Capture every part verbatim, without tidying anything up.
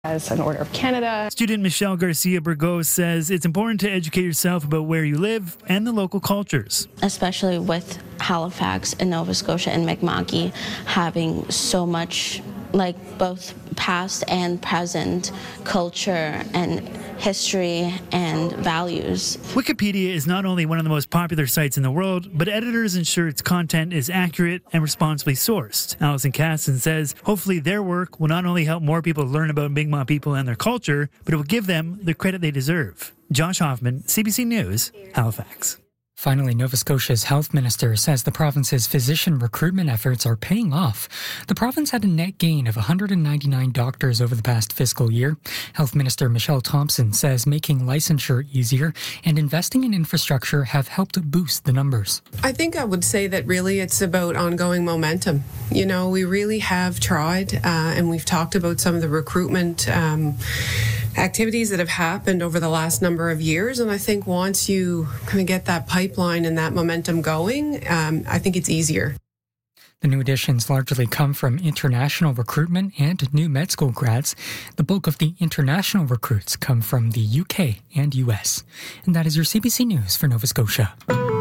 as an Order of Canada. Student Michelle Garcia Burgos says it's important to educate yourself about where you live and the local cultures. Especially with Halifax and Nova Scotia and Mi'kmaq having so much, like both past and present culture and history and values. Wikipedia is not only one of the most popular sites in the world, but editors ensure its content is accurate and responsibly sourced. Alison Casson says hopefully their work will not only help more people learn about Mi'kmaq people and their culture, but it will give them the credit they deserve. Josh Hoffman, C B C News, Halifax. Finally, Nova Scotia's health minister says the province's physician recruitment efforts are paying off. The province had a net gain of one hundred ninety-nine doctors over the past fiscal year. Health Minister Michelle Thompson says making licensure easier and investing in infrastructure have helped boost the numbers. I think I would say that really it's about ongoing momentum. You know, we really have tried, uh, and we've talked about some of the recruitment um, activities that have happened over the last number of years. And I think once you kind of get that pipeline and that momentum going, um, I think it's easier. The new additions largely come from international recruitment and new med school grads. The bulk of the international recruits come from the U K and U S. And that is your C B C News for Nova Scotia.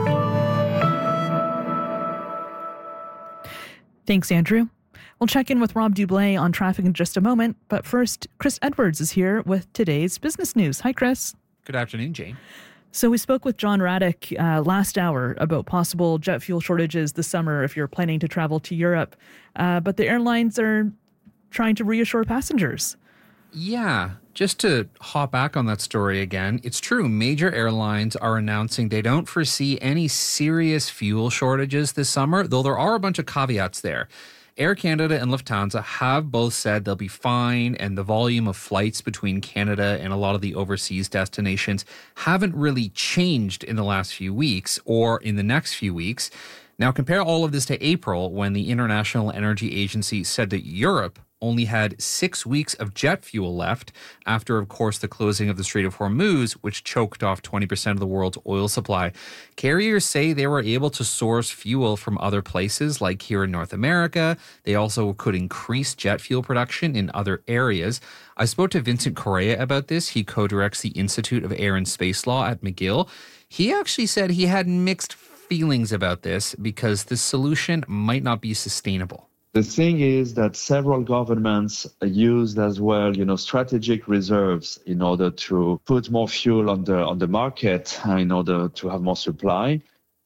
Thanks, Andrew. We'll check in with Rob Dublé on traffic in just a moment, but first, Chris Edwards is here with today's business news. Hi, Chris. Good afternoon, Jane. So we spoke with John Raddick uh, last hour about possible jet fuel shortages this summer if you're planning to travel to Europe, uh, but the airlines are trying to reassure passengers. Yeah, just to hop back on that story again, it's true. Major airlines are announcing they don't foresee any serious fuel shortages this summer, though there are a bunch of caveats there. Air Canada and Lufthansa have both said they'll be fine, and the volume of flights between Canada and a lot of the overseas destinations haven't really changed in the last few weeks or in the next few weeks. Now, compare all of this to April, when the International Energy Agency said that Europe only had six weeks of jet fuel left after, of course, the closing of the Strait of Hormuz, which choked off twenty percent of the world's oil supply. Carriers say they were able to source fuel from other places, like here in North America. They also could increase jet fuel production in other areas. I spoke to Vincent Correa about this. He co-directs the Institute of Air and Space Law at McGill. He actually said he had mixed feelings about this because the solution might not be sustainable. The thing is that several governments used as well, you know, strategic reserves in order to put more fuel on the on the market in order to have more supply.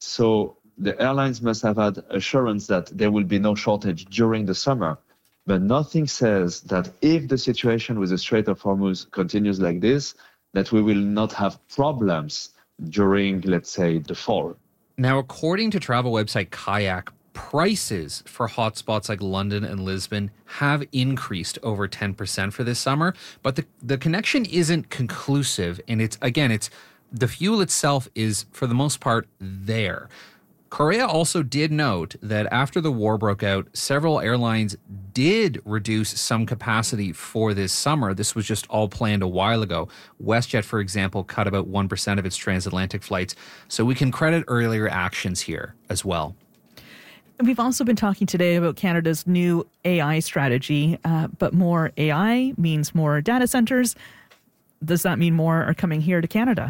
So the airlines must have had assurance that there will be no shortage during the summer. But nothing says that if the situation with the Strait of Hormuz continues like this, that we will not have problems during, let's say, the fall. Now, according to travel website Kayak, prices for hotspots like London and Lisbon have increased over ten percent for this summer, but the, the connection isn't conclusive. And it's, again, it's the fuel itself is, for the most part, there. Correa also did note that after the war broke out, several airlines did reduce some capacity for this summer. This was just all planned a while ago. WestJet, for example, cut about one percent of its transatlantic flights. So we can credit earlier actions here as well. We've also been talking today about Canada's new A I strategy, uh, but more A I means more data centers. Does that mean more are coming here to Canada?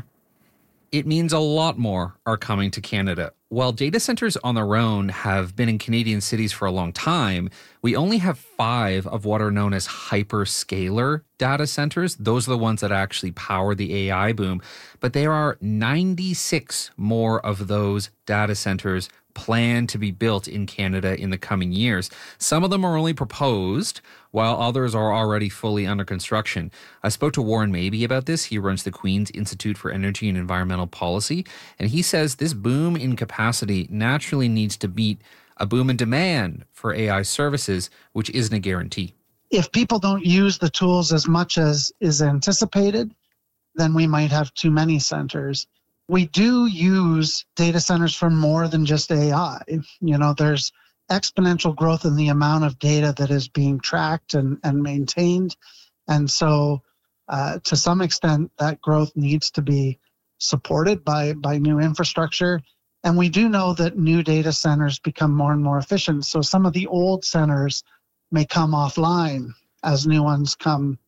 It means a lot more are coming to Canada. While data centers on their own have been in Canadian cities for a long time, we only have five of what are known as hyperscaler data centers. Those are the ones that actually power the A I boom. But there are ninety-six more of those data centers planned to be built in Canada in the coming years. Some of them are only proposed, while others are already fully under construction. I spoke to Warren Mabey about this. He runs the Queen's Institute for Energy and Environmental Policy, and he says this boom in capacity naturally needs to beat a boom in demand for A I services, which isn't a guarantee. If people don't use the tools as much as is anticipated, then we might have too many centers. We do use data centers for more than just A I. You know, there's exponential growth in the amount of data that is being tracked and, and maintained. And so uh, to some extent, that growth needs to be supported by, by new infrastructure. And we do know that new data centers become more and more efficient. So some of the old centers may come offline as new ones come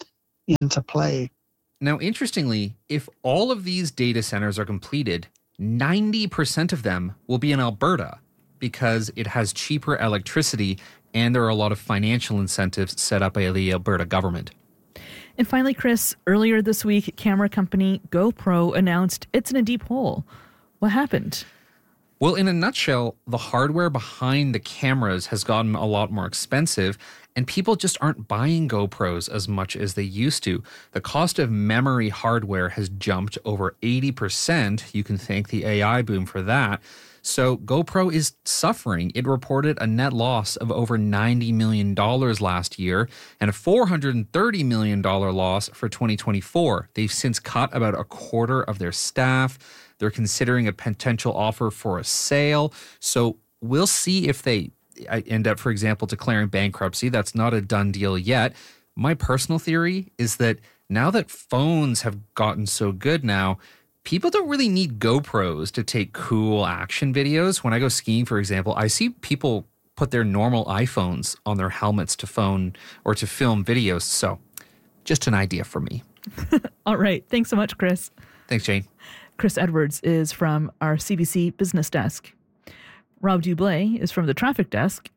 into play. Now, interestingly, if all of these data centers are completed, ninety percent of them will be in Alberta because it has cheaper electricity and there are a lot of financial incentives set up by the Alberta government. And finally, Chris, earlier this week, camera company GoPro announced it's in a deep hole. What happened? Well, in a nutshell, the hardware behind the cameras has gotten a lot more expensive, and people just aren't buying GoPros as much as they used to. The cost of memory hardware has jumped over eighty percent. You can thank the A I boom for that. So GoPro is suffering. It reported a net loss of over ninety million dollars last year and a four hundred thirty million dollars loss for twenty twenty-four. They've since cut about a quarter of their staff. They're considering a potential offer for a sale. So we'll see if they end up, for example, declaring bankruptcy. That's not a done deal yet. My personal theory is that now that phones have gotten so good now, people don't really need GoPros to take cool action videos. When I go skiing, for example, I see people put their normal iPhones on their helmets to phone or to film videos. So just an idea for me. All right. Thanks so much, Chris. Thanks, Jane. Chris Edwards is from our C B C Business Desk. Rob Dublé is from the Traffic Desk.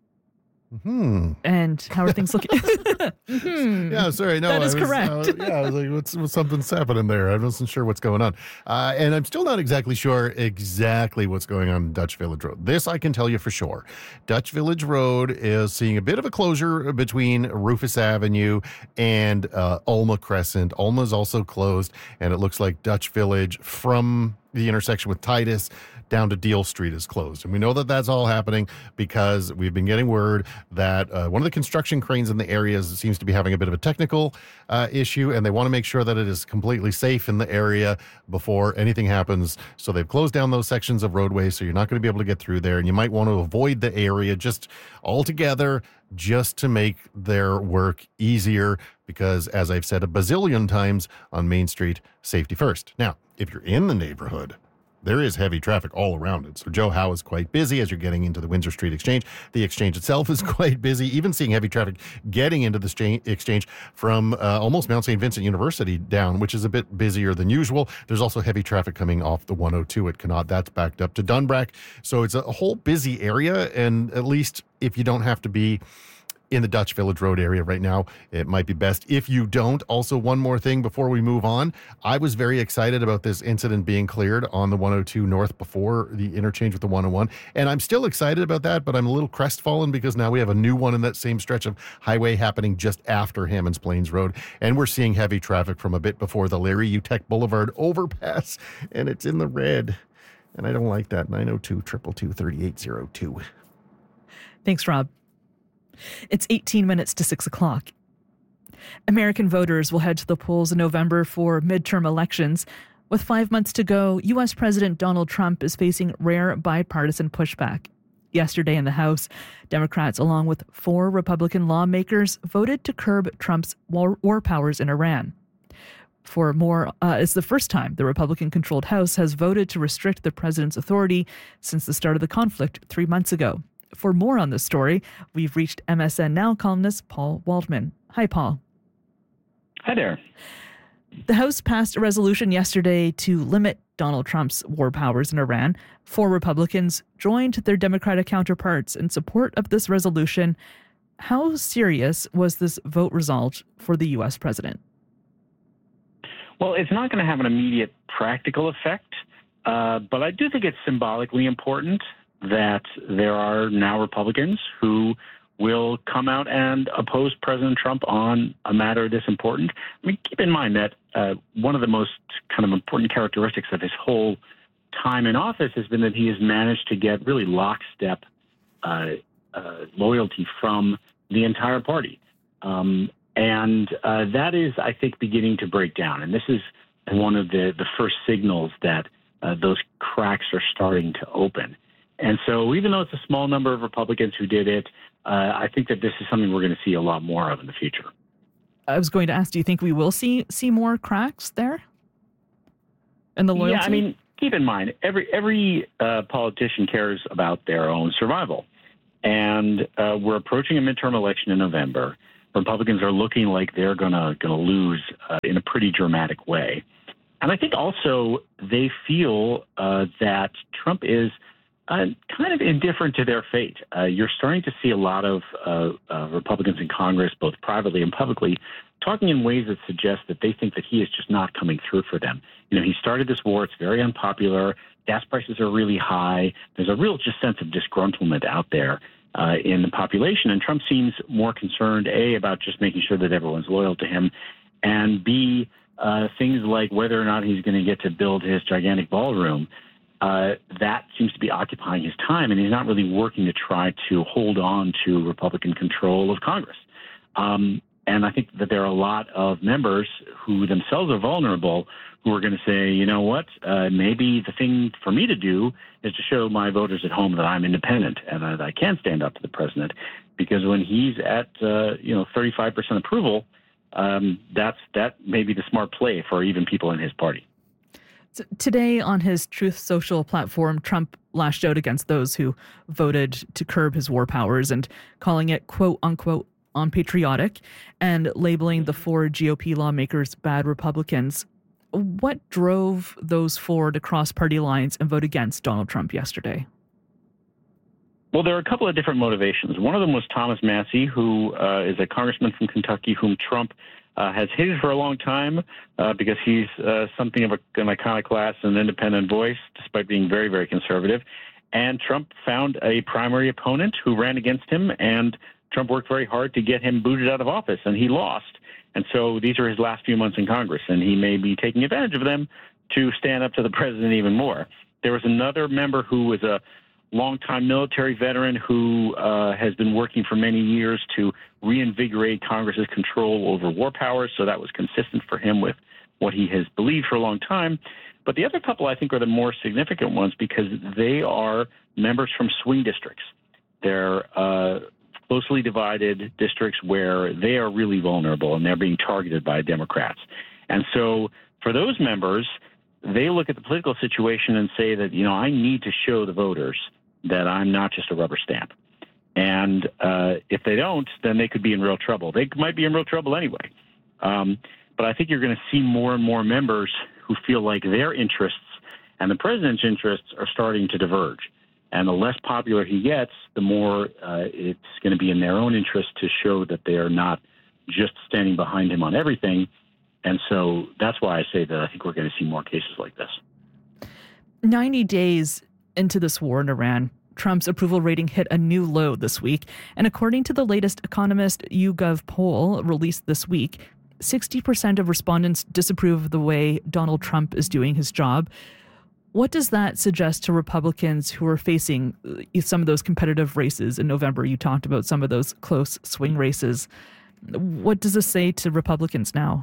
Hmm. And how are things looking? mm-hmm. Yeah, sorry. No, that is I was, correct. Uh, yeah, I was like, what's, what's something's happening there? I wasn't sure what's going on. Uh, and I'm still not exactly sure exactly what's going on in Dutch Village Road. This I can tell you for sure. Dutch Village Road is seeing a bit of a closure between Rufus Avenue and uh, Alma Crescent. Alma is also closed, and it looks like Dutch Village from the intersection with Titus down to Deal Street is closed. And we know that that's all happening because we've been getting word that uh, one of the construction cranes in the area seems to be having a bit of a technical uh, issue, and they want to make sure that it is completely safe in the area before anything happens. So they've closed down those sections of roadway, so you're not going to be able to get through there, and you might want to avoid the area just altogether just to make their work easier because, as I've said a bazillion times on Main Street, safety first. Now, if you're in the neighborhood, there is heavy traffic all around it. So Joe Howe is quite busy as you're getting into the Windsor Street Exchange. The Exchange itself is quite busy, even seeing heavy traffic getting into the Exchange from uh, almost Mount Saint Vincent University down, which is a bit busier than usual. There's also heavy traffic coming off the one oh two at Connaught. That's backed up to Dunbrack. So it's a whole busy area, and at least if you don't have to be in the Dutch Village Road area right now, it might be best if you don't. Also, one more thing before we move on. I was very excited about this incident being cleared on the one oh two North before the interchange with the one oh one. And I'm still excited about that, but I'm a little crestfallen because now we have a new one in that same stretch of highway happening just after Hammonds Plains Road. And we're seeing heavy traffic from a bit before the Larry Utech Boulevard overpass, and it's in the red. And I don't like that. nine oh two, two two two, three eight oh two. Thanks, Rob. It's eighteen minutes to six o'clock. American voters will head to the polls in November for midterm elections. With five months to go, U S President Donald Trump is facing rare bipartisan pushback. Yesterday in the House, Democrats, along with four Republican lawmakers, voted to curb Trump's war, war powers in Iran. For more, uh, it's the first time the Republican-controlled House has voted to restrict the president's authority since the start of the conflict three months ago. For more on this story, we've reached M S N Now columnist Paul Waldman. Hi, Paul. Hi there. The House passed a resolution yesterday to limit Donald Trump's war powers in Iran. Four Republicans joined their Democratic counterparts in support of this resolution. How serious was this vote result for the U S president? Well, it's not going to have an immediate practical effect, uh, but I do think it's symbolically important that there are now Republicans who will come out and oppose President Trump on a matter this important. I mean, keep in mind that uh, one of the most kind of important characteristics of his whole time in office has been that he has managed to get really lockstep uh, uh, loyalty from the entire party. Um, and uh, that is, I think, beginning to break down. And this is one of the, the first signals that uh, those cracks are starting to open. And so even though it's a small number of Republicans who did it, uh, I think that this is something we're going to see a lot more of in the future. I was going to ask, do you think we will see see more cracks there in the loyalty? Yeah, I mean, keep in mind, every every uh, politician cares about their own survival. And uh, we're approaching a midterm election in November. Republicans are looking like they're gonna gonna lose uh, in a pretty dramatic way. And I think also they feel uh, that Trump is uh, kind of indifferent to their fate. Uh, you're starting to see a lot of uh, uh, Republicans in Congress, both privately and publicly, talking in ways that suggest that they think that he is just not coming through for them. You know, he started this war. It's very unpopular. Gas prices are really high. There's a real just sense of disgruntlement out there uh, in the population. And Trump seems more concerned, A, about just making sure that everyone's loyal to him, and B, uh, things like whether or not he's going to get to build his gigantic ballroom. Uh, that seems to be occupying his time, and he's not really working to try to hold on to Republican control of Congress. Um, and I think that there are a lot of members who themselves are vulnerable who are going to say, you know what, uh, maybe the thing for me to do is to show my voters at home that I'm independent and that I can stand up to the president. Because when he's at, uh, you know, thirty-five percent approval, um, that's that may be the smart play for even people in his party. So today on his Truth Social platform, Trump lashed out against those who voted to curb his war powers and calling it, quote unquote, unpatriotic, and labeling the four G O P lawmakers bad Republicans. What drove those four to cross party lines and vote against Donald Trump yesterday? Well, there are a couple of different motivations. One of them was Thomas Massie, who uh, is a congressman from Kentucky whom Trump uh, has hated for a long time uh, because he's uh, something of a, an iconoclast and independent voice, despite being very, very conservative. And Trump found a primary opponent who ran against him, and Trump worked very hard to get him booted out of office, and he lost. And so these are his last few months in Congress, and he may be taking advantage of them to stand up to the president even more. There was another member who was a longtime military veteran who uh, has been working for many years to reinvigorate Congress's control over war powers, so that was consistent for him with what he has believed for a long time. But the other couple, I think, are the more significant ones because they are members from swing districts. They're uh, closely divided districts where they are really vulnerable and they're being targeted by Democrats. And so for those members, they look at the political situation and say that, you know, I need to show the voters that I'm not just a rubber stamp. And uh, if they don't, then they could be in real trouble. They might be in real trouble anyway. Um, but I think you're going to see more and more members who feel like their interests and the president's interests are starting to diverge. And the less popular he gets, the more uh, it's going to be in their own interest to show that they are not just standing behind him on everything. And so that's why I say that I think we're going to see more cases like this. ninety days into this war in Iran, Trump's approval rating hit a new low this week. And according to the latest Economist YouGov poll released this week, sixty percent of respondents disapprove of the way Donald Trump is doing his job. What does that suggest to Republicans who are facing some of those competitive races in November? You talked about some of those close swing races. What does this say to Republicans now?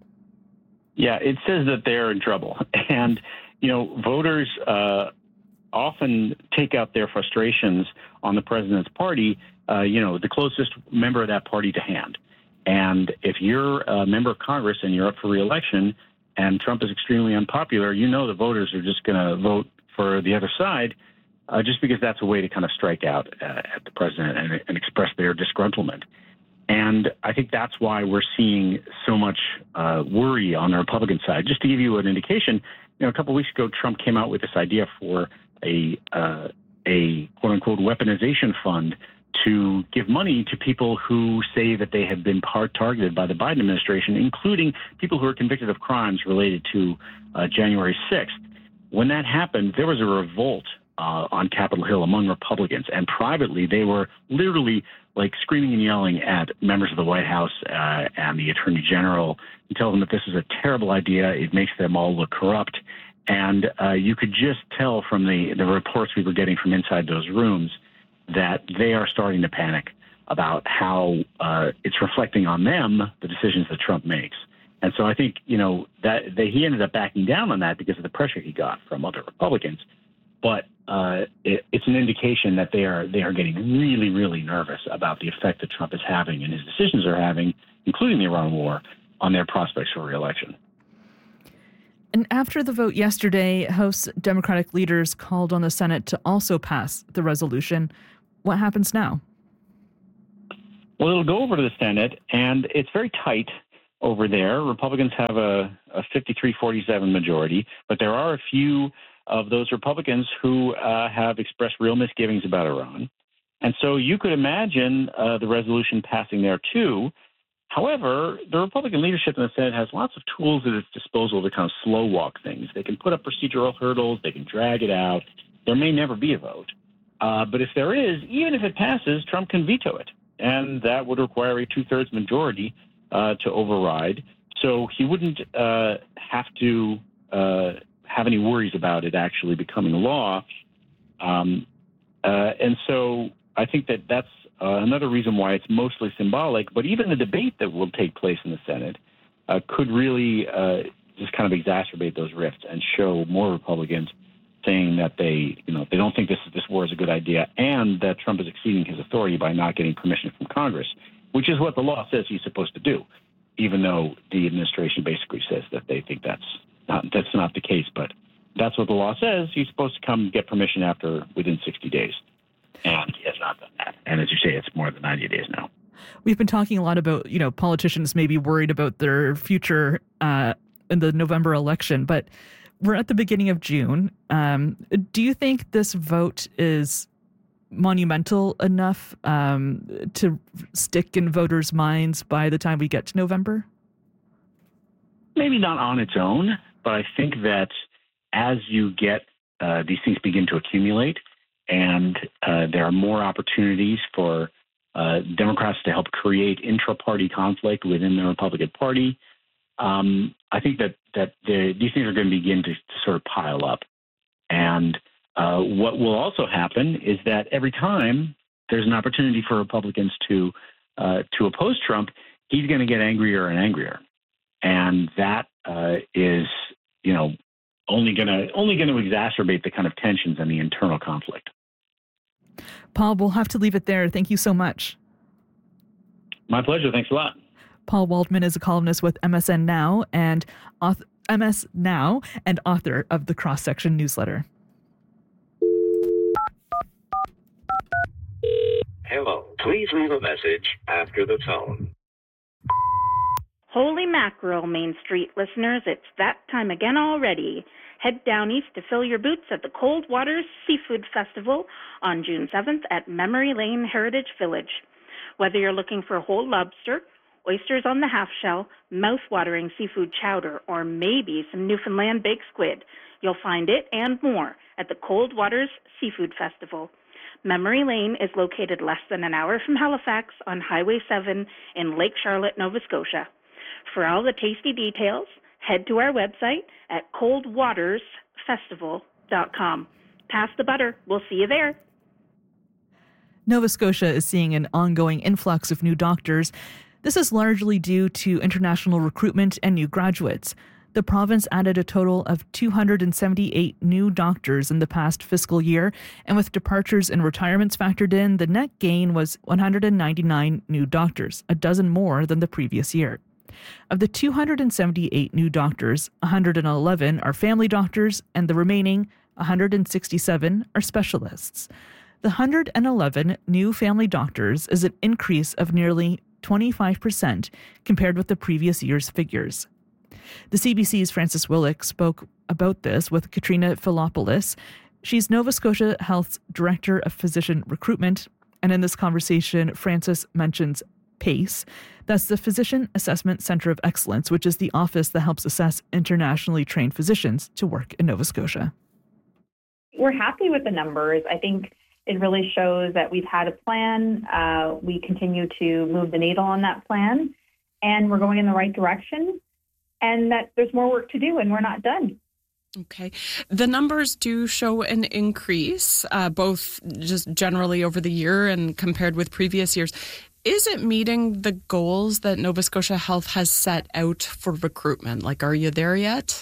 Yeah, it says that they're in trouble. And, you know, voters uh, often take out their frustrations on the president's party, uh, you know, the closest member of that party to hand. And if you're a member of Congress and you're up for re-election and Trump is extremely unpopular, you know the voters are just going to vote for the other side uh, just because that's a way to kind of strike out uh, at the president and, and express their disgruntlement. And I think that's why we're seeing so much uh, worry on the Republican side. Just to give you an indication, you know, a couple of weeks ago, Trump came out with this idea for a uh, a quote unquote weaponization fund to give money to people who say that they have been hard targeted by the Biden administration, including people who are convicted of crimes related to uh, January sixth. When that happened, there was a revolt uh, on Capitol Hill among Republicans, and privately they were literally like screaming and yelling at members of the White House uh, and the Attorney General and tell them that this is a terrible idea. It makes them all look corrupt. And uh, you could just tell from the, the reports we were getting from inside those rooms that they are starting to panic about how uh, it's reflecting on them, the decisions that Trump makes. And so I think, you know, that, that he ended up backing down on that because of the pressure he got from other Republicans. But uh, it, it's an indication that they are they are getting really, really nervous about the effect that Trump is having and his decisions are having, including the Iran war, on their prospects for re-election. And after the vote yesterday, House Democratic leaders called on the Senate to also pass the resolution. What happens now? Well, it'll go over to the Senate, and it's very tight over there. Republicans have a, a fifty-three forty-seven majority, but there are a few of those Republicans who uh, have expressed real misgivings about Iran. And so you could imagine uh, the resolution passing there too. However, the Republican leadership in the Senate has lots of tools at its disposal to kind of slow walk things. They can put up procedural hurdles. They can drag it out. There may never be a vote. Uh, but if there is, even if it passes, Trump can veto it. And that would require a two-thirds majority uh, to override. So he wouldn't uh, have to uh, have any worries about it actually becoming law. Um, uh, and so I think that that's uh, another reason why it's mostly symbolic. But even the debate that will take place in the Senate uh, could really uh, just kind of exacerbate those rifts and show more Republicans saying that they, you know, they don't think this this war is a good idea, and that Trump is exceeding his authority by not getting permission from Congress, which is what the law says he's supposed to do, even though the administration basically says that they think that's not that's not the case. But that's what the law says. He's supposed to come get permission after within sixty days, and he has not done that. And as you say, it's more than ninety days now. We've been talking a lot about, you know, politicians maybe worried about their future uh, in the November election, but we're at the beginning of June. Um, do you think this vote is monumental enough um, to stick in voters' minds by the time we get to November? Maybe not on its own, but I think that as you get uh, these things begin to accumulate, and uh, there are more opportunities for uh, Democrats to help create intra-party conflict within the Republican Party, Um, I think that that the, these things are going to begin to, to sort of pile up. And uh, what will also happen is that every time there's an opportunity for Republicans to uh, to oppose Trump, he's going to get angrier and angrier, and that uh, is, you know, only going to only going to exacerbate the kind of tensions and the internal conflict. Paul, we'll have to leave it there. Thank you so much. My pleasure. Thanks a lot. Paul Waldman is a columnist with M S N Now and author, M S Now and author of the Cross Section newsletter. Hello. Please leave a message after the tone. Holy mackerel, Main Street listeners. It's that time again already. Head down east to fill your boots at the Cold Waters Seafood Festival on June seventh at Memory Lane Heritage Village. Whether you're looking for whole lobster, oysters on the half shell, mouth-watering seafood chowder, or maybe some Newfoundland baked squid, you'll find it and more at the Cold Waters Seafood Festival. Memory Lane is located less than an hour from Halifax on Highway seven in Lake Charlotte, Nova Scotia. For all the tasty details, head to our website at cold waters festival dot com. Pass the butter. We'll see you there. Nova Scotia is seeing an ongoing influx of new doctors. This is largely due to international recruitment and new graduates. The province added a total of two hundred seventy-eight new doctors in the past fiscal year, and with departures and retirements factored in, the net gain was one hundred ninety-nine new doctors, a dozen more than the previous year. Of the two hundred seventy-eight new doctors, one hundred eleven are family doctors, and the remaining one hundred sixty-seven are specialists. The one hundred eleven new family doctors is an increase of nearly twenty-five percent compared with the previous year's figures. The C B C's Frances Willick spoke about this with Katrina Philopoulos. She's Nova Scotia Health's Director of Physician Recruitment, and in this conversation, Frances mentions PACE. That's the Physician Assessment Centre of Excellence, which is the office that helps assess internationally trained physicians to work in Nova Scotia. We're happy with the numbers. I think it really shows that we've had a plan. Uh, we continue to move the needle on that plan, and we're going in the right direction, and that there's more work to do, and we're not done. Okay. The numbers do show an increase, uh, both just generally over the year and compared with previous years. Is it meeting the goals that Nova Scotia Health has set out for recruitment? Like, are you there yet?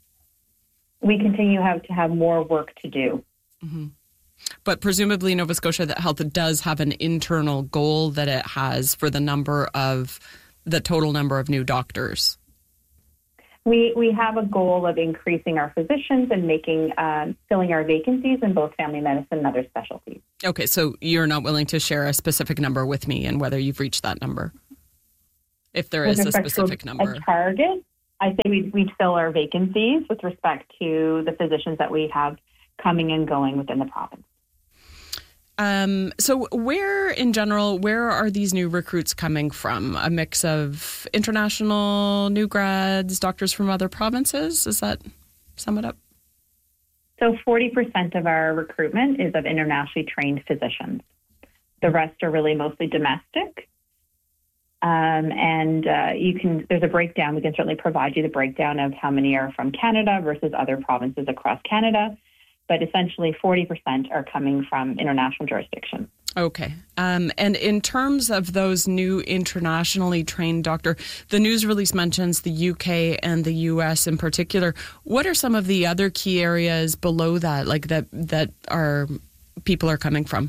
We continue have to have more work to do. Mm-hmm. But presumably Nova Scotia Health does have an internal goal that it has for the number of, the total number of new doctors. We we have a goal of increasing our physicians and making um, filling our vacancies in both family medicine and other specialties. Okay, so you're not willing to share a specific number with me and whether you've reached that number, if there is a specific number. A target, I say we'd, we'd fill our vacancies with respect to the physicians that we have coming and going within the province. Um, so where, in general, where are these new recruits coming from? A mix of international, new grads, doctors from other provinces? Does that sum it up? So forty percent of our recruitment is of internationally trained physicians. The rest are really mostly domestic. Um, and uh, you can, there's a breakdown. We can certainly provide you the breakdown of how many are from Canada versus other provinces across Canada. But essentially forty percent are coming from international jurisdictions. Okay. Um, and in terms of those new internationally trained doctor, the news release mentions the U K and the U S in particular. What are some of the other key areas below that, like that, that our people are coming from?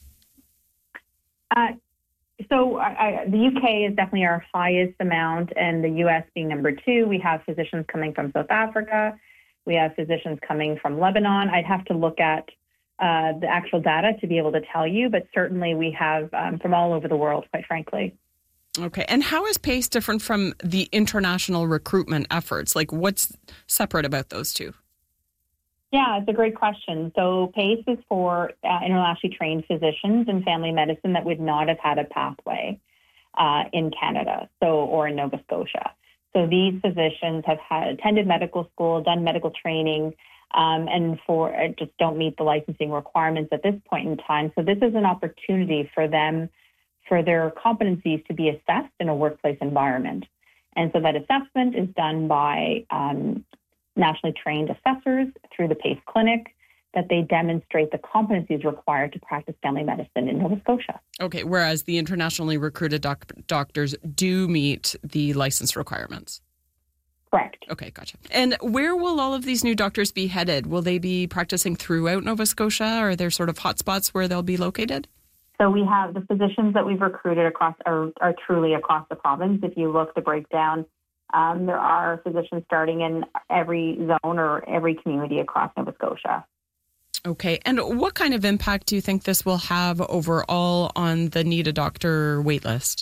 Uh, so I, I, the U K is definitely our highest amount, and the U S being number two. We have physicians coming from South Africa. We have physicians coming from Lebanon. I'd have to look at uh, the actual data to be able to tell you, but certainly we have um, from all over the world, quite frankly. Okay. And how is PACE different from the international recruitment efforts? Like, what's separate about those two? Yeah, it's a great question. So PACE is for uh, internationally trained physicians in family medicine that would not have had a pathway uh, in Canada, so or in Nova Scotia. So these physicians have had, attended medical school, done medical training, um, and for uh, just don't meet the licensing requirements at this point in time. So this is an opportunity for them, for their competencies to be assessed in a workplace environment. And so that assessment is done by um, nationally trained assessors through the PACE clinic, that they demonstrate the competencies required to practice family medicine in Nova Scotia. Okay, whereas the internationally recruited doc- doctors do meet the license requirements. Correct. Okay, gotcha. And where will all of these new doctors be headed? Will they be practicing throughout Nova Scotia? Are there sort of hotspots where they'll be located? So we have the physicians that we've recruited across are, are truly across the province. If you look the breakdown, um, there are physicians starting in every zone or every community across Nova Scotia. Okay. And what kind of impact do you think this will have overall on the Need a Doctor waitlist?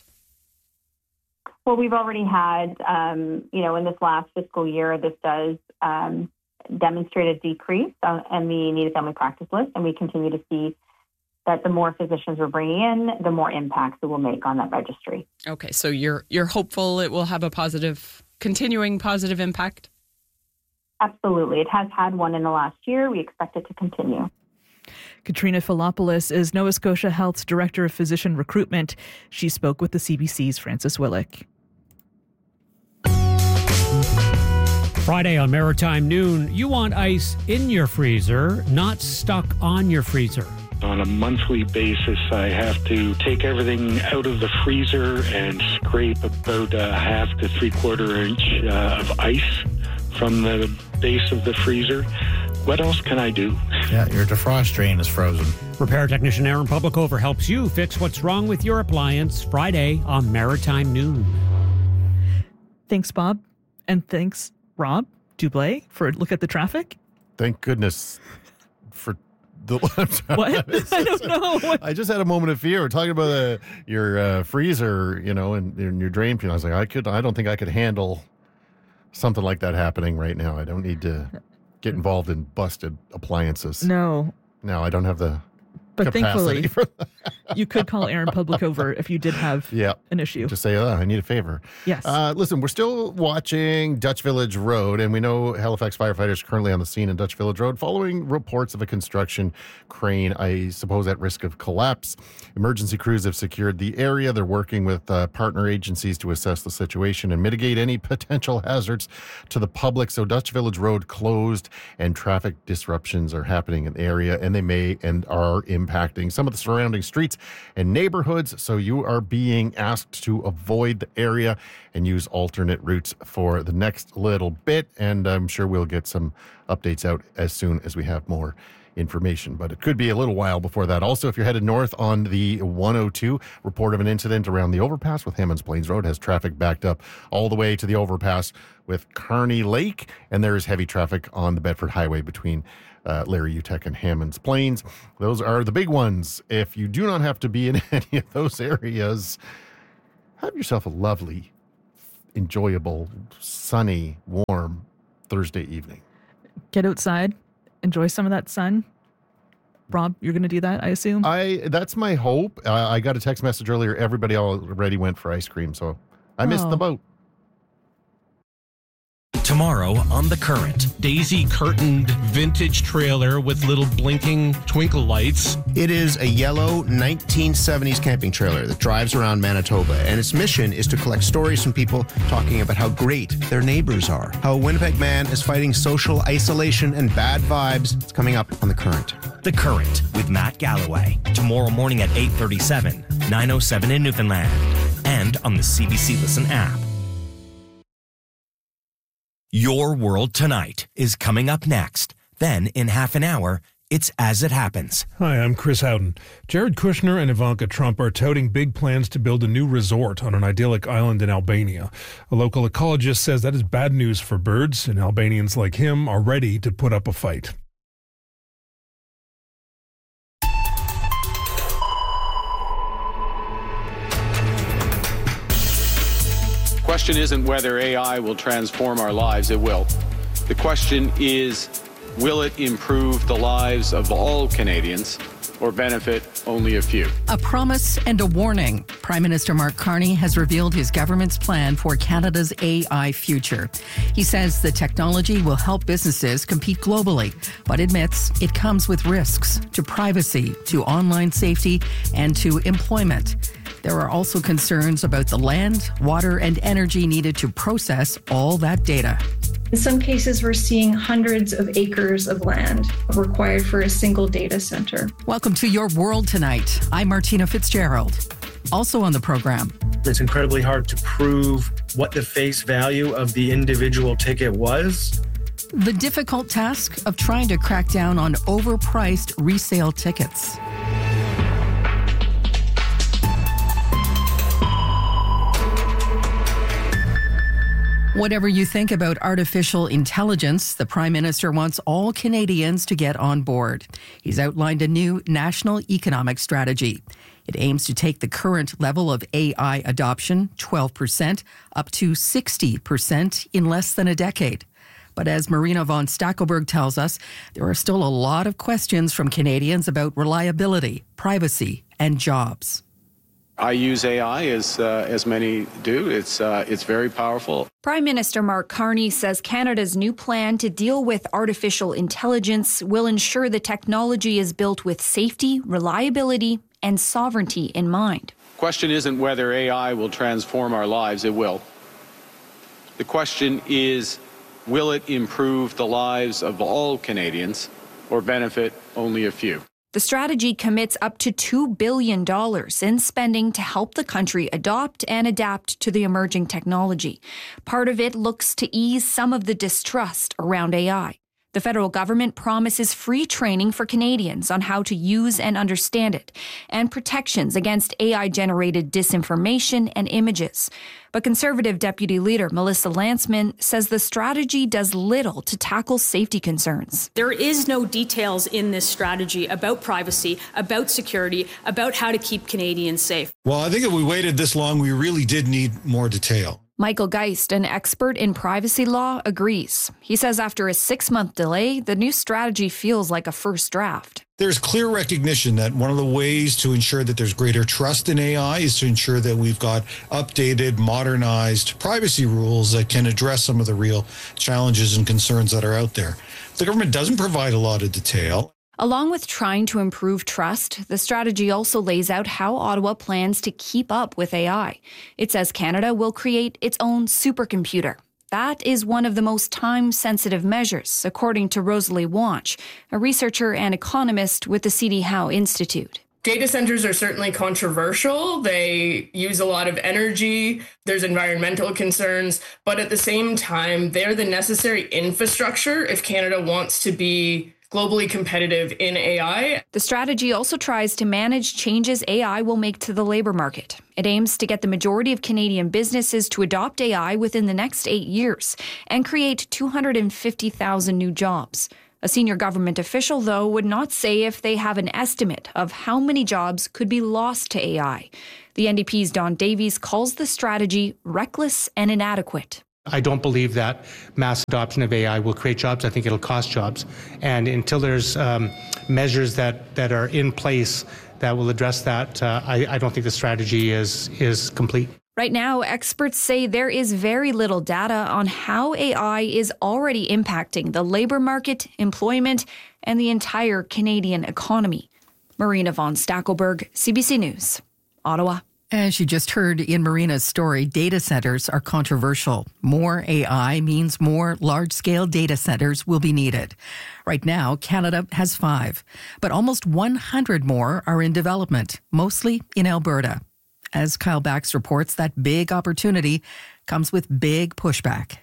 Well, we've already had, um, you know, in this last fiscal year, this does um, demonstrate a decrease on, on the Need a Family Practice list, and we continue to see that the more physicians we're bringing in, the more impacts it will make on that registry. Okay. So you're you're hopeful it will have a positive, continuing positive impact? Absolutely. It has had one in the last year. We expect it to continue. Katrina Philopoulos is Nova Scotia Health's Director of Physician Recruitment. She spoke with the C B C's Francis Willick. Friday on Maritime Noon, you want ice in your freezer, not stuck on your freezer. On a monthly basis, I have to take everything out of the freezer and scrape about a half to three quarter inch uh, of ice from the base of the freezer. What else can I do? Yeah, your defrost drain is frozen. Repair technician Aaron Publicover helps you fix what's wrong with your appliance Friday on Maritime Noon. Thanks, Bob. And thanks, Rob Dublé, for a look at the traffic. Thank goodness for the... What? I don't know. I just had a moment of fear. We're talking about uh, your uh, freezer, you know, and, and your drain pan. I was like, I could. I don't think I could handle something like that happening right now. I don't need to get involved in busted appliances. No. No, I don't have the but capacity thankfully, for that. You could call Aaron Publicover if you did have yeah. an issue. Just say, oh, I need a favor. Yes. Uh, listen, we're still watching Dutch Village Road, and we know Halifax firefighters are currently on the scene in Dutch Village Road following reports of a construction crane, I suppose, at risk of collapse. Emergency crews have secured the area. They're working with uh, partner agencies to assess the situation and mitigate any potential hazards to the public. So Dutch Village Road closed, and traffic disruptions are happening in the area, and they may and are impacting some of the surrounding streets and neighborhoods. So you are being asked to avoid the area and use alternate routes for the next little bit. And I'm sure we'll get some updates out as soon as we have more information. But it could be a little while before that. Also, if you're headed north on the one oh two, report of an incident around the overpass with Hammonds Plains Road has traffic backed up all the way to the overpass with Kearney Lake, and there is heavy traffic on the Bedford Highway between uh, Larry Utech and Hammonds Plains. Those are the big ones. If you do not have to be in any of those areas, have yourself a lovely, enjoyable, sunny, warm Thursday evening. Get outside, enjoy some of that sun. Rob, you're going to do that, I assume? I That's my hope. Uh, I got a text message earlier. Everybody already went for ice cream, so I missed Oh. the boat. Tomorrow on The Current. Daisy curtained vintage trailer with little blinking twinkle lights. It is a yellow nineteen seventies camping trailer that drives around Manitoba, and its mission is to collect stories from people talking about how great their neighbors are. How a Winnipeg man is fighting social isolation and bad vibes. It's coming up on The Current. The Current with Matt Galloway. Tomorrow morning at eight thirty-seven, nine oh seven in Newfoundland. And on the C B C Listen app. Your World Tonight is coming up next. Then, in half an hour, it's As It Happens. Hi, I'm Chris Howden. Jared Kushner and Ivanka Trump are touting big plans to build a new resort on an idyllic island in Albania. A local ecologist says that is bad news for birds, and Albanians like him are ready to put up a fight. The question isn't whether A I will transform our lives, it will. The question is, will it improve the lives of all Canadians or benefit only a few? A promise and a warning. Prime Minister Mark Carney has revealed his government's plan for Canada's A I future. He says the technology will help businesses compete globally, but admits it comes with risks to privacy, to online safety, and to employment. There are also concerns about the land, water, and energy needed to process all that data. In some cases, we're seeing hundreds of acres of land required for a single data center. Welcome to Your World Tonight. I'm Martina Fitzgerald. Also on the program. It's incredibly hard to prove what the face value of the individual ticket was. The difficult task of trying to crack down on overpriced resale tickets. Whatever you think about artificial intelligence, the Prime Minister wants all Canadians to get on board. He's outlined a new national economic strategy. It aims to take the current level of A I adoption, twelve percent, up to sixty percent in less than a decade. But as Marina von Stackelberg tells us, there are still a lot of questions from Canadians about reliability, privacy, and jobs. I use A I as uh, as many do. It's uh, it's very powerful. Prime Minister Mark Carney says Canada's new plan to deal with artificial intelligence will ensure the technology is built with safety, reliability, and sovereignty in mind. The question isn't whether A I will transform our lives, it will. The question is, will it improve the lives of all Canadians or benefit only a few? The strategy commits up to two billion dollars in spending to help the country adopt and adapt to the emerging technology. Part of it looks to ease some of the distrust around A I. The federal government promises free training for Canadians on how to use and understand it, and protections against A I-generated disinformation and images. But Conservative Deputy Leader Melissa Lantsman says the strategy does little to tackle safety concerns. There is no details in this strategy about privacy, about security, about how to keep Canadians safe. Well, I think if we waited this long, we really did need more detail. Michael Geist, an expert in privacy law, agrees. He says after a six-month delay, the new strategy feels like a first draft. There's clear recognition that one of the ways to ensure that there's greater trust in A I is to ensure that we've got updated, modernized privacy rules that can address some of the real challenges and concerns that are out there. The government doesn't provide a lot of detail. Along with trying to improve trust, the strategy also lays out how Ottawa plans to keep up with A I. It says Canada will create its own supercomputer. That is one of the most time-sensitive measures, according to Rosalie Wanch, a researcher and economist with the C D Howe Institute. Data centers are certainly controversial. They use a lot of energy. There's environmental concerns. But at the same time, they're the necessary infrastructure if Canada wants to be globally competitive in A I. The strategy also tries to manage changes A I will make to the labor market. It aims to get the majority of Canadian businesses to adopt A I within the next eight years and create two hundred fifty thousand new jobs. A senior government official, though, would not say if they have an estimate of how many jobs could be lost to A I. The N D P's Don Davies calls the strategy reckless and inadequate. I don't believe that mass adoption of A I will create jobs. I think it'll cost jobs. And until there's um, measures that, that are in place that will address that, uh, I, I don't think the strategy is is complete. Right now, experts say there is very little data on how A I is already impacting the labor market, employment, and the entire Canadian economy. Marina von Stackelberg, C B C News, Ottawa. As you just heard in Marina's story, data centers are controversial. More A I means more large-scale data centers will be needed. Right now, Canada has five, but almost one hundred more are in development, mostly in Alberta. As Kyle Bax reports, that big opportunity comes with big pushback.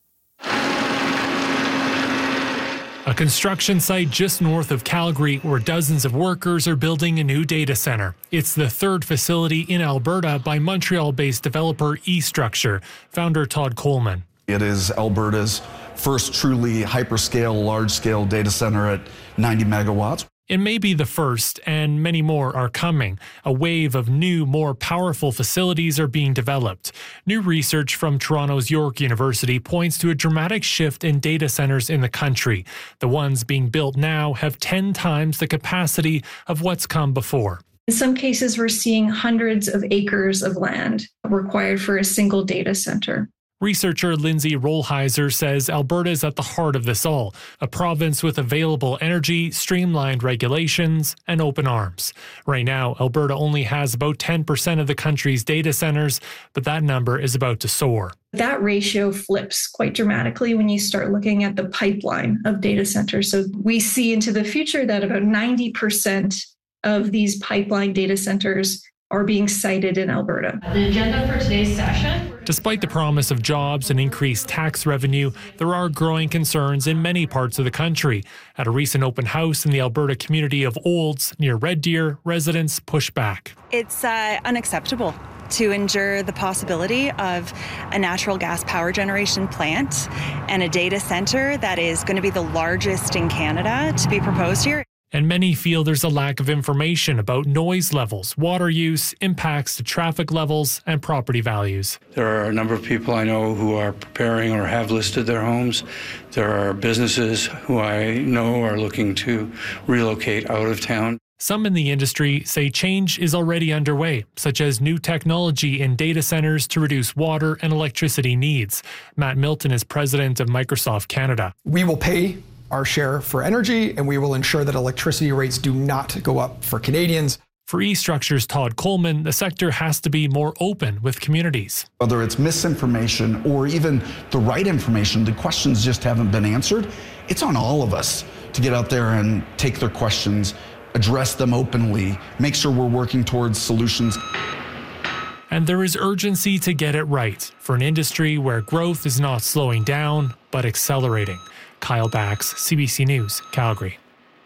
A construction site just north of Calgary where dozens of workers are building a new data center. It's the third facility in Alberta by Montreal-based developer eStructure, founder Todd Coleman. It is Alberta's first truly hyperscale, large-scale data center at ninety megawatts. It may be the first, and many more are coming. A wave of new, more powerful facilities are being developed. New research from Toronto's York University points to a dramatic shift in data centers in the country. The ones being built now have ten times the capacity of what's come before. In some cases, we're seeing hundreds of acres of land required for a single data center. Researcher Lindsay Rollheiser says Alberta is at the heart of this all, a province with available energy, streamlined regulations, and open arms. Right now, Alberta only has about ten percent of the country's data centers, but that number is about to soar. That ratio flips quite dramatically when you start looking at the pipeline of data centers. So we see into the future that about ninety percent of these pipeline data centers are being sited in Alberta. The agenda for today's session. Despite the promise of jobs and increased tax revenue, there are growing concerns in many parts of the country. At a recent open house in the Alberta community of Olds near Red Deer, residents push back. It's uh, unacceptable to endure the possibility of a natural gas power generation plant and a data center that is going to be the largest in Canada to be proposed here. And many feel there's a lack of information about noise levels, water use, impacts to traffic levels, and property values. There are a number of people I know who are preparing or have listed their homes. There are businesses who I know are looking to relocate out of town. Some in the industry say change is already underway, such as new technology in data centers to reduce water and electricity needs. Matt Milton is president of Microsoft Canada. We will pay our share for energy, and we will ensure that electricity rates do not go up for Canadians. For eStructure's Todd Coleman, the sector has to be more open with communities. Whether it's misinformation or even the right information, the questions just haven't been answered. It's on all of us to get out there and take their questions, address them openly, make sure we're working towards solutions. And there is urgency to get it right for an industry where growth is not slowing down, but accelerating. Kyle Bax, C B C News, Calgary.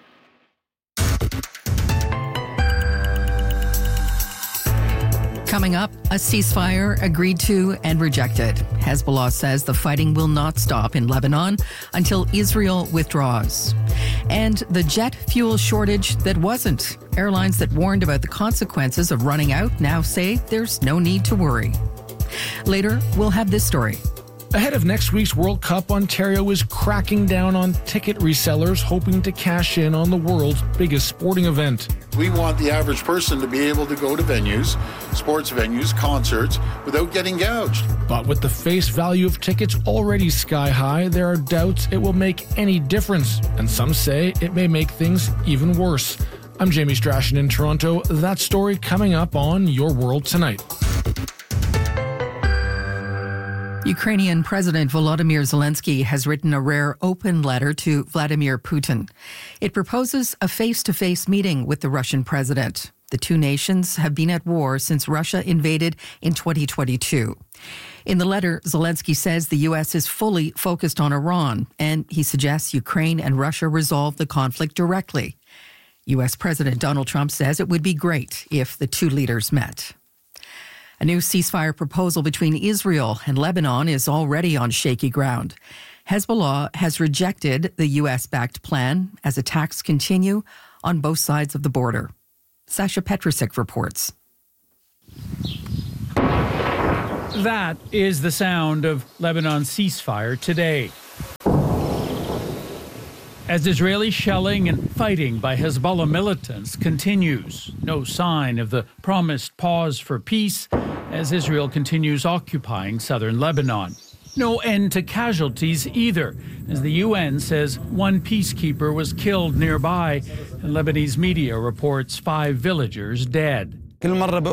Coming up, a ceasefire agreed to and rejected. Hezbollah says the fighting will not stop in Lebanon until Israel withdraws. And the jet fuel shortage that wasn't. Airlines that warned about the consequences of running out now say there's no need to worry. Later, we'll have this story. Ahead of next week's World Cup, Ontario is cracking down on ticket resellers hoping to cash in on the world's biggest sporting event. We want the average person to be able to go to venues, sports venues, concerts, without getting gouged. But with the face value of tickets already sky high, there are doubts it will make any difference. And some say it may make things even worse. I'm Jamie Strachan in Toronto. That story coming up on Your World Tonight. Ukrainian President Volodymyr Zelensky has written a rare open letter to Vladimir Putin. It proposes a face-to-face meeting with the Russian president. The two nations have been at war since Russia invaded in twenty twenty-two. In the letter, Zelensky says the U S is fully focused on Iran, and he suggests Ukraine and Russia resolve the conflict directly. U S President Donald Trump says it would be great if the two leaders met. A new ceasefire proposal between Israel and Lebanon is already on shaky ground. Hezbollah has rejected the U S-backed plan as attacks continue on both sides of the border. Sasha Petrusik reports. That is the sound of Lebanon's ceasefire today. As Israeli shelling and fighting by Hezbollah militants continues, no sign of the promised pause for peace as Israel continues occupying southern Lebanon. No end to casualties either, as the U N says one peacekeeper was killed nearby, and Lebanese media reports five villagers dead. They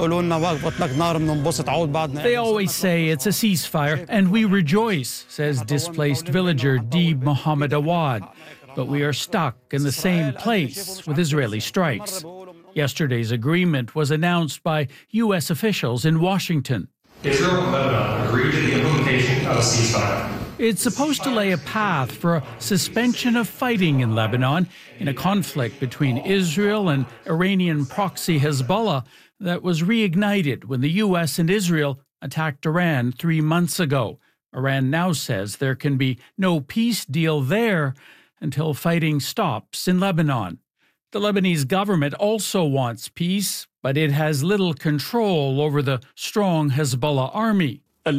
always say it's a ceasefire, and we rejoice, says displaced villager Deeb Mohammed Awad. But we are stuck in the same place with Israeli strikes. Yesterday's agreement was announced by U S officials in Washington. Israel and Lebanon agreed to the implementation of a ceasefire. It's supposed to lay a path for a suspension of fighting in Lebanon in a conflict between Israel and Iranian proxy Hezbollah that was reignited when the U S and Israel attacked Iran three months ago. Iran now says there can be no peace deal there until fighting stops in Lebanon. The Lebanese government also wants peace, but it has little control over the strong Hezbollah army.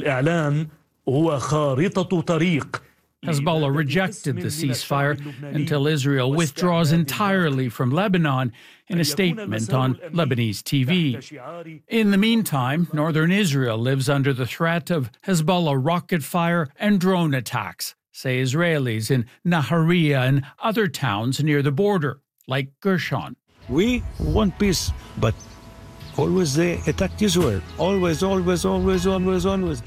Hezbollah rejected the ceasefire until Israel withdraws entirely from Lebanon in a statement on Lebanese T V. In the meantime, northern Israel lives under the threat of Hezbollah rocket fire and drone attacks, say Israelis in Nahariya and other towns near the border, like Gershon. We want peace, but always they attacked Israel. Always, always, always, always, always.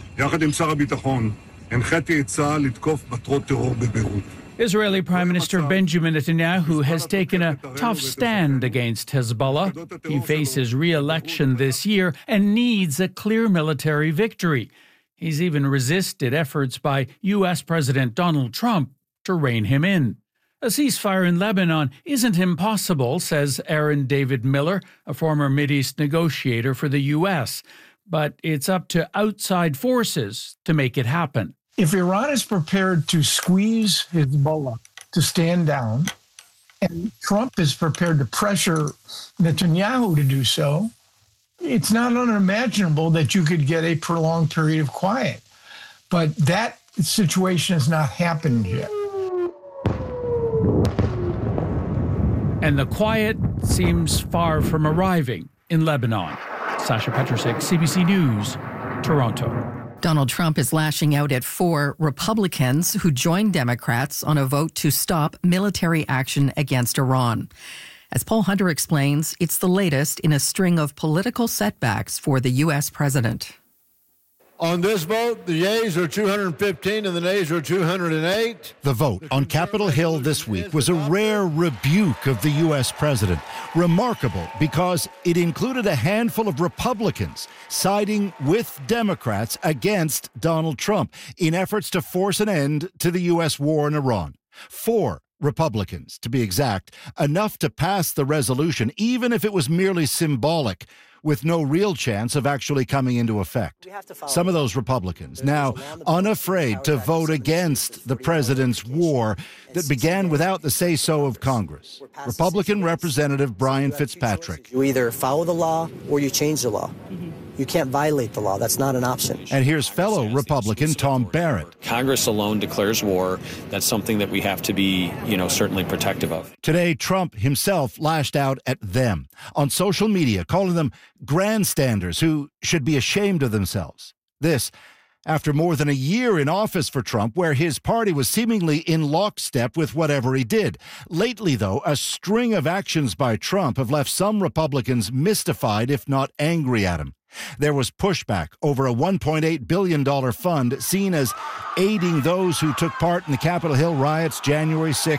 Israeli Prime Minister Benjamin Netanyahu has taken a tough stand against Hezbollah. He faces re-election this year and needs a clear military victory. He's even resisted efforts by U S President Donald Trump to rein him in. A ceasefire in Lebanon isn't impossible, says Aaron David Miller, a former Mideast negotiator for the U S, but it's up to outside forces to make it happen. If Iran is prepared to squeeze Hezbollah to stand down, and Trump is prepared to pressure Netanyahu to do so, it's not unimaginable that you could get a prolonged period of quiet. But that situation has not happened yet. And the quiet seems far from arriving in Lebanon. Sasha Petrusik, C B C News, Toronto. Donald Trump is lashing out at four Republicans who joined Democrats on a vote to stop military action against Iran. As Paul Hunter explains, it's the latest in a string of political setbacks for the U S president. On this vote, the yeas are two hundred fifteen and the nays are two hundred eight. The vote on Capitol Hill this week was a rare rebuke of the U S president. Remarkable because it included a handful of Republicans siding with Democrats against Donald Trump in efforts to force an end to the U S war in Iran. Four Republicans, to be exact, enough to pass the resolution, even if it was merely symbolic, with no real chance of actually coming into effect. Some of those Republicans now unafraid to vote against the president's war that began without the say-so of Congress. Republican Representative Brian Fitzpatrick. You either follow the law or you change the law. You can't violate the law. That's not an option. And here's fellow Republican Tom Barrett. Congress alone declares war. That's something that we have to be, you know, certainly protective of. Today, Trump himself lashed out at them on social media, calling them grandstanders who should be ashamed of themselves. This after more than a year in office for Trump, where his party was seemingly in lockstep with whatever he did. Lately, though, a string of actions by Trump have left some Republicans mystified, if not angry at him. There was pushback over a one point eight billion dollars fund seen as aiding those who took part in the Capitol Hill riots January sixth,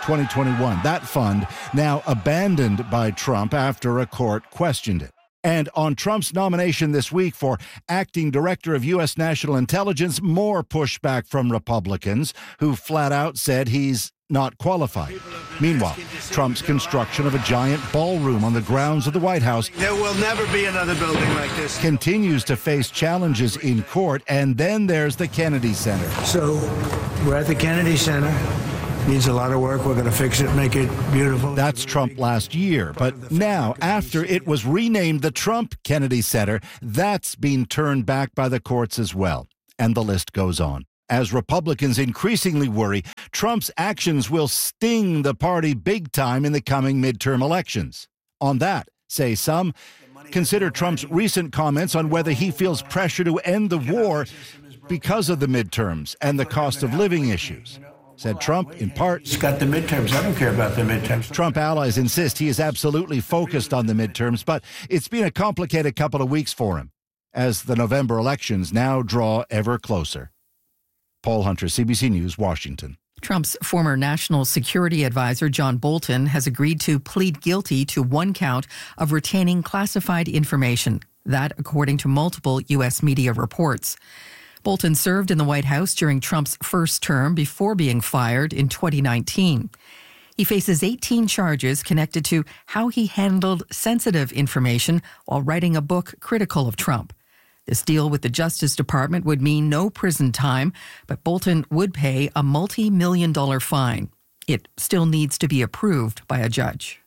twenty twenty-one. That fund now abandoned by Trump after a court questioned it. And on Trump's nomination this week for acting director of U S National Intelligence, more pushback from Republicans who flat out said he's not qualified. Meanwhile, Trump's construction of a giant ballroom on the grounds of the White House there will never be another building like this continues to face challenges in court. And then there's the Kennedy Center. So we're at the Kennedy Center. Needs a lot of work. We're going to fix it, make it beautiful. That's Trump last year. But now, after it was renamed the Trump Kennedy Center, that's been turned back by the courts as well. And the list goes on. As Republicans increasingly worry, Trump's actions will sting the party big time in the coming midterm elections. On that, say some, consider Trump's recent comments on whether he feels pressure to end the war because of the midterms and the cost of living issues. Said Trump, in part, He's got the midterms. I don't care about the midterms. Trump allies insist he is absolutely focused on the midterms, but it's been a complicated couple of weeks for him as the November elections now draw ever closer. Paul Hunter, C B C News, Washington. Trump's former national security advisor, John Bolton, has agreed to plead guilty to one count of retaining classified information. That, according to multiple U S media reports. Bolton served in the White House during Trump's first term before being fired in twenty nineteen. He faces eighteen charges connected to how he handled sensitive information while writing a book critical of Trump. This deal with the Justice Department would mean no prison time, but Bolton would pay a multi-million dollar fine. It still needs to be approved by a judge.